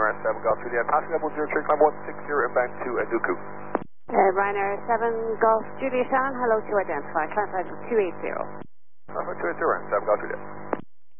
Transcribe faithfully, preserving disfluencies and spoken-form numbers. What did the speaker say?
Ryanair seven Golf Juliet, passing level zero three climb one six zero inbound to Aduku. Uh, Ryanair seven Golf Juliet, hello to identify, climb level two eight zero. Alpha two eight zero, seven Golf Juliet.